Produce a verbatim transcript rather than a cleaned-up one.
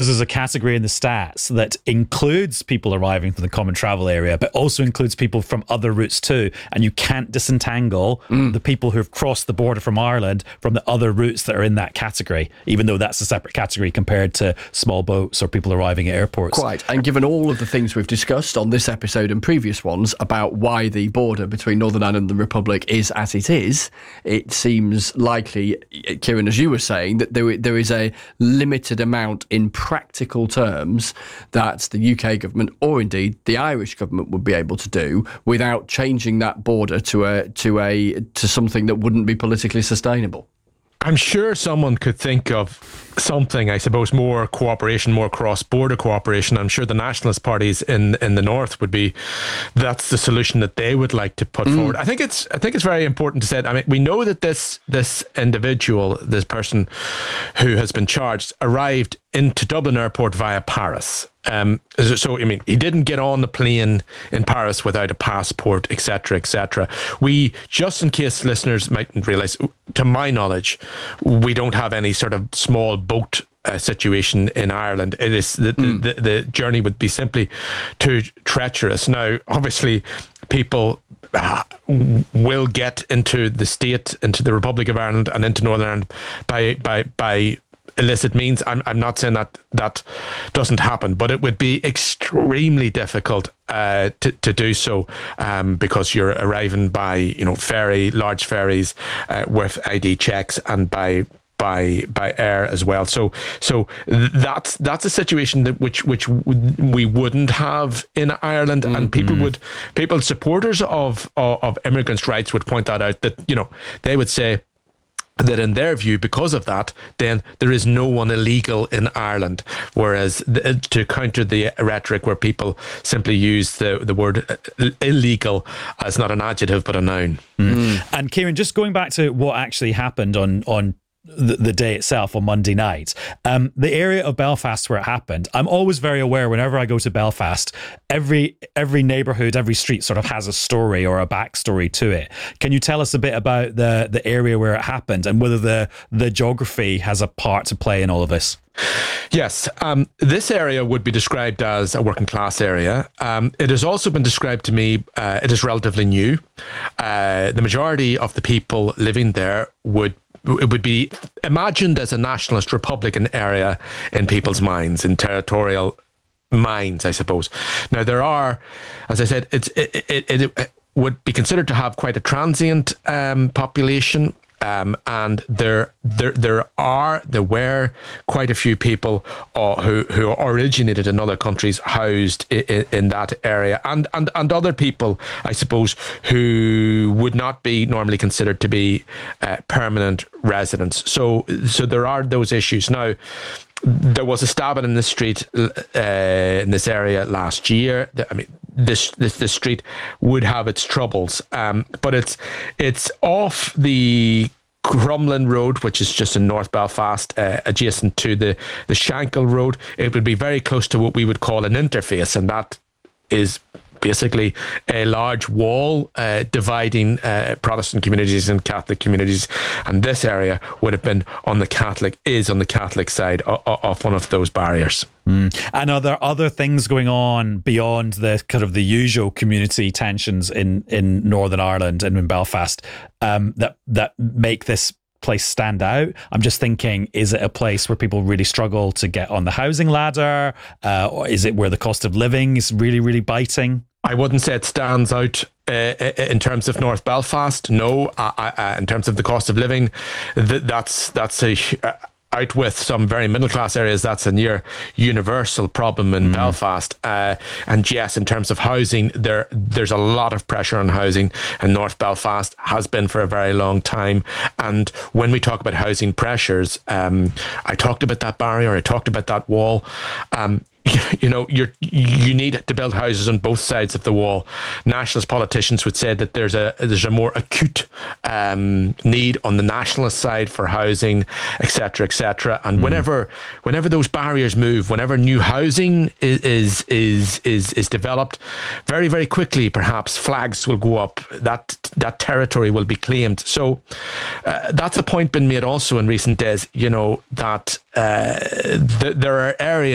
there's a category in the stats that includes people arriving from the common travel area, but also includes people from other routes too. And you can't disentangle mm. the people who have crossed the border from Ireland from the other routes that are in that category, even though that's a separate category compared to small boats or people arriving at airports. Quite. And given all of the things we've discussed on this episode and previous ones about why the border between Northern Ireland and the Republic is as it is, it seems likely, Kieran, as you were saying, that there there is a limited amount in practical terms that the U K government, or indeed the Irish government, would be able to do without changing that border to a to a to something that wouldn't be politically sustainable. I'm sure someone could think of something, I suppose, more cooperation, more cross-border cooperation. I'm sure the nationalist parties in in the north would be, that's the solution that they would like to put mm. forward. I think it's I think it's very important to say, I mean, we know that this this individual, this person who has been charged, arrived into Dublin Airport via Paris. Um, so, I mean, he didn't get on the plane in Paris without a passport, et cetera, et cetera. We, just in case listeners mightn't realise, to my knowledge, we don't have any sort of small boat uh, situation in Ireland. It is the, mm. the, the journey would be simply too treacherous. Now, obviously, people uh, will get into the state, into the Republic of Ireland, and into Northern Ireland by by by. illicit means. I'm I'm not saying that that doesn't happen, but it would be extremely difficult uh, to to do so um, because you're arriving by, you know, ferry, large ferries uh, with I D checks, and by by by air as well. So so that's that's a situation that which which we wouldn't have in Ireland, mm-hmm. and people would people supporters of, of of immigrants' rights would point that out, that, you know, they would say that in their view, because of that, then there is no one illegal in Ireland. Whereas the, to counter the rhetoric where people simply use the, the word illegal as not an adjective but a noun. Mm. Mm. And Kieran, just going back to what actually happened on on the, the day itself, on Monday night, um, the area of Belfast where it happened, I'm always very aware whenever I go to Belfast, every every neighbourhood, every street sort of has a story or a backstory to it. Can you tell us a bit about the, the area where it happened and whether the, the geography has a part to play in all of this? Yes, um, this area would be described as a working class area. Um, it has also been described to me, uh, it is relatively new. Uh, the majority of the people living there would it would be imagined as a nationalist Republican area in people's minds, in territorial minds, I suppose. Now, there are, as I said, it's it, it, it would be considered to have quite a transient um, population. Um, and there, there, there are, there were quite a few people uh, who who originated in other countries housed in, in that area, and, and and other people, I suppose, who would not be normally considered to be uh, permanent residents. So, so there are those issues now. There was a stabbing in the street uh, in this area last year. I mean, this this this street would have its troubles, um, but it's it's off the Crumlin Road, which is just in North Belfast, uh, adjacent to the the Shankill Road. It would be very close to what we would call an interface, and that is basically a large wall uh, dividing uh, Protestant communities and Catholic communities, and this area would have been on the Catholic, is on the Catholic side of, of one of those barriers. Mm. And are there other things going on beyond the kind of the usual community tensions in, in Northern Ireland and in Belfast um, that that make this place stand out? I'm just thinking, is it a place where people really struggle to get on the housing ladder? Uh, or is it where the cost of living is really, really biting? I wouldn't say it stands out uh, in terms of North Belfast. No, I, I, in terms of the cost of living, th- that's that's a uh, out with some very middle class areas. That's a near universal problem in mm. Belfast. Uh, and yes, in terms of housing, there there's a lot of pressure on housing, and North Belfast has been for a very long time. And when we talk about housing pressures, um, I talked about that barrier. I talked about that wall. Um, You know, you're, you need to build houses on both sides of the wall. Nationalist politicians would say that there's a there's a more acute um, need on the nationalist side for housing, et cetera, et cetera. And mm. whenever whenever those barriers move, whenever new housing is is is is, is developed, very very quickly, perhaps flags will go up. That that territory will be claimed. So uh, that's a point been made also in recent days. You know that uh, th- there are areas